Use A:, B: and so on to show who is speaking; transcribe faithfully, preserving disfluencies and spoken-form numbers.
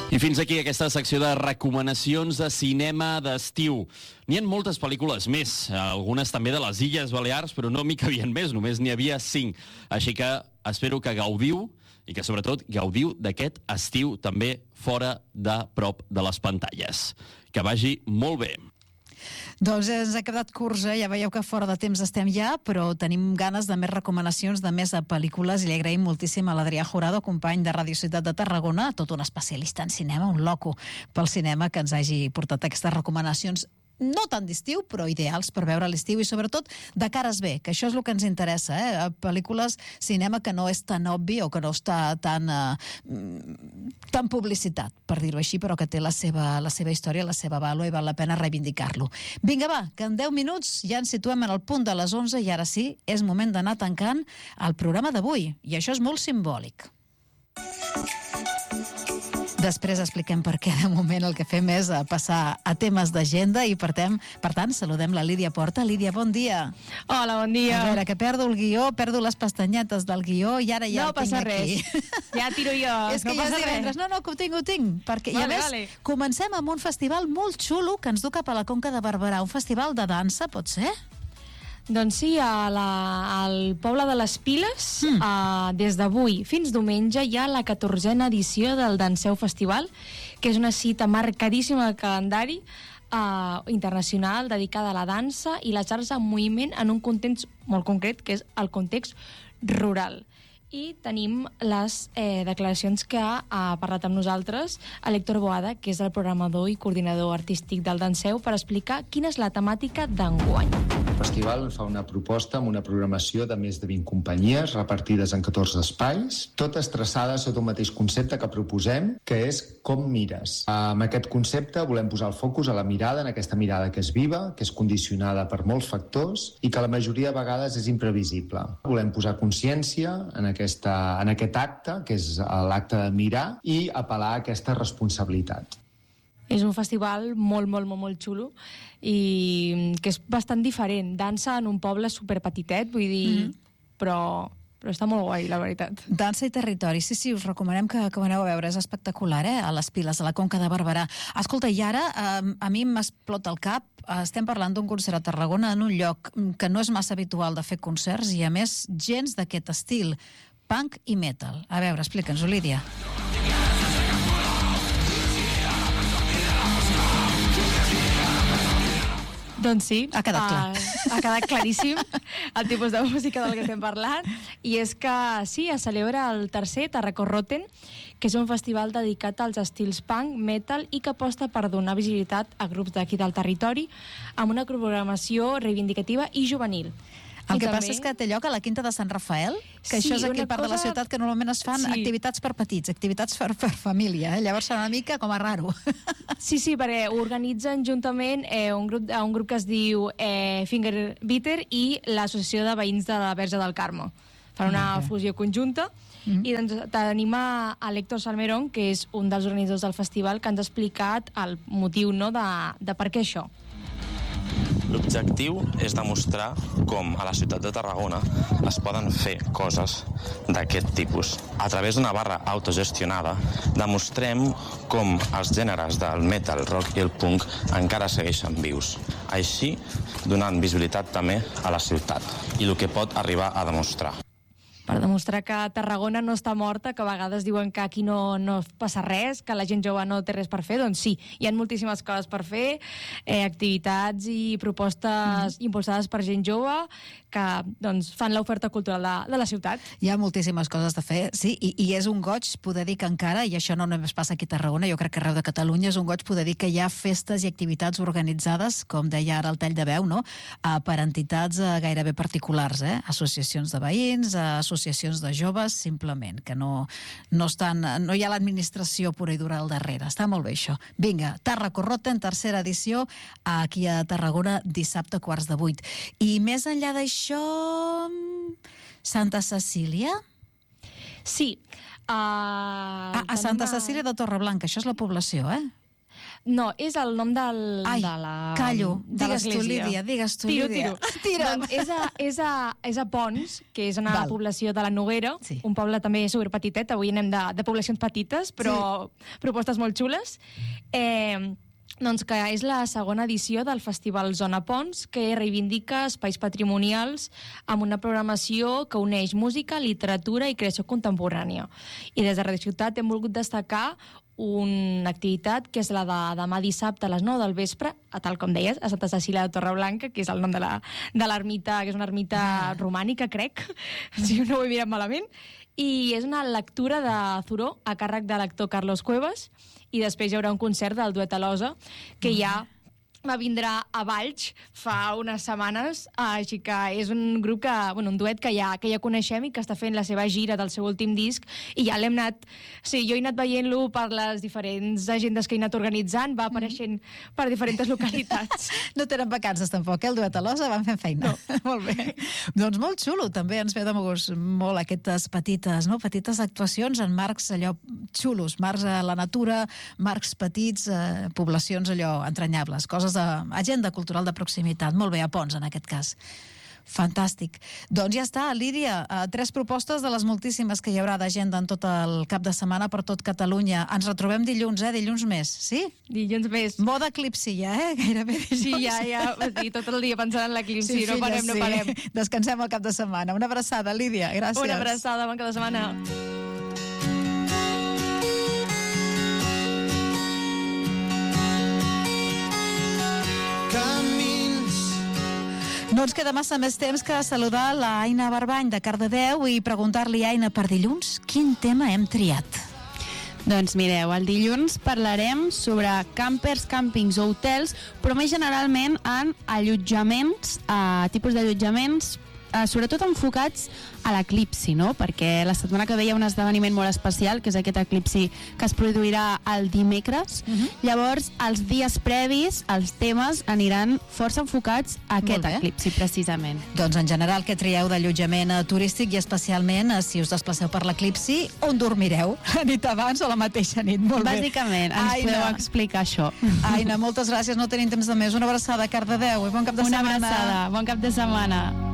A: I fins aquí aquesta secció de recomanacions de cinema d'estiu. N'hi ha moltes pel·lícules més, algunes també de les Illes Balears, però no m'hi cabien més, només n'hi havia cinc. Així que espero que gaudiu i que sobretot gaudiu d'aquest estiu també fora de prop de les pantalles. Que vagi molt bé.
B: Doncs ens ha quedat curts, eh? Ja veieu que fora de temps estem ja, però tenim ganes de més recomanacions, de més pel·lícules, i li agraïm moltíssim a l'Adrià Jurado, company de Radio Ciutat de Tarragona, tot un especialista en cinema, un loco pel cinema, que ens hagi portat aquestes recomanacions no tan d'estiu, però ideals per veure a l'estiu i sobretot de cares bé, que això és el que ens interessa, eh? Pel·lícules, cinema que no és tan obvi o que no està tan eh, tan publicitat, per dir-ho així, però que té la seva, la seva història, la seva vàlua i val la pena reivindicar-lo. Vinga, va, que en deu minuts ja ens situem en el punt de les onze i ara sí, és moment d'anar tancant el programa d'avui, i això és molt simbòlic. Després expliquem per què de moment el que fem és passar a temes d'agenda i per tant, per tant saludem la Lídia Porta. Lídia, bon dia.
C: Hola, bon dia.
B: A veure, que perdo el guió, perdo les pestanyetes del guió i ara ja
C: no
B: el tinc aquí.
C: No passa res, ja tiro jo.
B: És que
C: no
B: ja és
C: passa
B: divendres.
C: res.
B: No, no, que ho tinc, ho tinc. Perquè, I a
C: Vale,
B: més,
C: vale.
B: comencem amb un festival molt xulo que ens du cap a la Conca de Barberà. Un festival de dansa, pot ser?
C: Doncs sí, a la, al poble de les Piles,
B: Mm.
C: uh, des d'avui fins diumenge hi ha la catorzena edició del Danseu Festival, que és una cita marcadíssima del calendari uh, internacional dedicada a la dansa i la xarxa en moviment en un context molt concret, que és el context rural. I tenim les eh, declaracions que ha, ha parlat amb nosaltres l'Héctor Boada, que és el programador i coordinador artístic del Danseu, per explicar quina és la temàtica d'enguany.
D: El festival ens fa una proposta amb una programació de més de vint companyies repartides en catorze espais, totes traçades sota un mateix concepte que proposem, que és com mires. Amb aquest concepte volem posar el focus a la mirada, en aquesta mirada que és viva, que és condicionada per molts factors i que la majoria de vegades és imprevisible. Volem posar consciència en, aquesta, en aquest acte, que és l'acte de mirar, i apel·lar a aquesta responsabilitat.
C: És un festival molt, molt, molt, molt xulo i que és bastant diferent. Dansa en un poble superpetitet, vull dir, mm. però, però està molt guai, la veritat.
B: Dansa i territori, sí, sí, us recomanem que, que aneu a veure, és espectacular, eh? A les Piles, a la Conca de Barberà. Escolta, i ara eh, a mi m'explota el cap, estem parlant d'un concert a Tarragona en un lloc que no és massa habitual de fer concerts i a més gens d'aquest estil, punk i metal. A veure, explica'ns-ho, Lídia.
C: Doncs sí,
B: ha quedat clar.
C: Uh, ha quedat claríssim el tipus de música del que estem parlant, i és que sí, es celebra el tercer Tarraco Rotten, que és un festival dedicat als estils punk, metal i que aposta per donar visibilitat a grups d'aquí del territori amb una programació reivindicativa i juvenil.
B: El
C: I
B: que
C: també...
B: passa és que té lloc a la Quinta de Sant Rafael, que
C: Sí,
B: això és aquí
C: una
B: al parc de la
C: cosa-
B: ciutat, que normalment es fan
C: Sí.
B: activitats per petits, activitats per, per família, eh? Llavors serà una mica com a raro.
C: Sí, sí, perquè ho organitzen juntament eh, un, grup, un grup que es diu eh, Finger Bitter i l'Associació de Veïns de la Verge del Carme. Fan una
B: Ok.
C: fusió conjunta.
B: Mhm.
C: I doncs tenim a, a l'Héctor Salmerón, que és un dels organitzadors del festival, que ens ha explicat el motiu, no, de, de per què això.
E: L'objectiu és demostrar com a la ciutat de Tarragona es poden fer coses d'aquest tipus. A través d'una barra autogestionada demostrem com els gèneres del metal, rock i el punk encara segueixen vius. Així, donant visibilitat també a la ciutat i el que pot arribar a demostrar.
C: Per demostrar que Tarragona no està morta, que a vegades diuen que aquí no, no passa res, que la gent jove no té res per fer, doncs sí, hi ha moltíssimes coses per fer, eh, activitats i propostes mm. impulsades per gent jove que doncs, fan l'oferta cultural de, de la ciutat.
B: Hi ha moltíssimes coses de fer, sí, i, i és un goig poder dir que encara, i això no només passa aquí a Tarragona, jo crec que arreu de Catalunya, és un goig poder dir que hi ha festes i activitats organitzades, com deia ara el tall de veu, no? Uh, per entitats uh, gairebé particulars, eh? Associacions de veïns, uh, associacions de joves, simplement, que no, no, estan, no hi ha l'administració pura i dura al darrere. Està molt bé això. Vinga, Tarraco Rotten, tercera edició, aquí a Tarragona, dissabte, quarts de vuit. I més enllà d'això, Santa Cecília?
C: Sí. Uh,
B: Ah, a Santa Cecília de Torreblanca, això és la població, eh?
C: No, és el nom del,
B: Ai,
C: de la
B: callo.
C: de
B: Digues tu,
C: l'església.
B: Lídia, digues tu,
C: Tiro,
B: Lídia.
C: tiro.
B: Tira.
C: Doncs és a, és, a, és a Pons, que és una
B: Val.
C: població de la Noguera,
B: Sí.
C: un poble també superpetitet, avui anem de, de poblacions petites, però sí. propostes molt xules. Eh, doncs que és la segona edició del Festival Zona Pons, que reivindica espais patrimonials amb una programació que uneix música, literatura i creació contemporània. I des de Radio Ciutat hem volgut destacar una activitat que és la de demà dissabte a les nou del vespre, a tal com deies, a Santa Cecília de Torreblanca, que és el nom de la, de l'ermita, que és una ermita ah. romànica, crec, si no ho he mirat malament, i és una lectura de Thoreau a càrrec de l'actor Carlos Cuevas, i després hi haurà un concert del duet Alosa, que ja va vindre a Valls fa unes setmanes, així que és un grup que, bueno, un duet que ja, que ja coneixem i que està fent la seva gira del seu últim disc, i ja l'hem anat, sí, jo he anat veient-lo per les diferents agendes que he anat organitzant, va apareixent per diferents localitats.
B: No tenen vacances tampoc, eh? El duet Alosa van fent feina. No. Molt bé. Doncs molt xulo, també ens ve de gust molt aquestes petites, no? petites actuacions en marcs allò xulos, marcs a la natura, marcs petits, eh, poblacions allò entranyables, coses d'agenda cultural de proximitat. Molt bé, a Pons, en aquest cas. Fantàstic. Doncs ja està, Lídia, tres propostes de les moltíssimes que hi haurà d'agenda en tot el cap de setmana per tot Catalunya. Ens retrobem dilluns, eh? Dilluns més, sí?
C: Dilluns més.
B: Moda eclipsi ja, eh? Gairebé dilluns.
C: Sí, ja, ja, sí, tot el dia pensant en l'eclipsi,
B: sí,
C: no parem, no
B: sí.
C: parem.
B: Descansem el cap de setmana. Una abraçada, Lídia, gràcies.
C: Una abraçada, bon cap de setmana.
B: No ens queda massa més temps que saludar la Aina Barbany de Cardedeu i preguntar-li, Aina, per dilluns, quin tema hem triat?
F: Doncs mireu, el dilluns parlarem sobre campers, càmpings o hotels, però més generalment en allotjaments, eh, tipus d'allotjaments, eh, sobretot enfocats a l'eclipsi, no? Perquè la setmana que ve hi ha un esdeveniment molt especial, que és aquest eclipsi que es produirà el dimecres. Uh-huh. Llavors, els dies previs, els temes aniran força enfocats a aquest eclipsi, precisament.
B: Doncs en general, què trieu d'allotjament turístic i especialment si us desplaceu per l'eclipsi, on dormireu? La nit abans o la mateixa nit? Molt bé.
F: Bàsicament, ens Aina. podeu explicar això.
B: Aina, moltes gràcies, no tenim temps de més. Una abraçada a Cardedeu i bon cap de
F: Una
B: setmana.
F: Una abraçada, bon cap de setmana.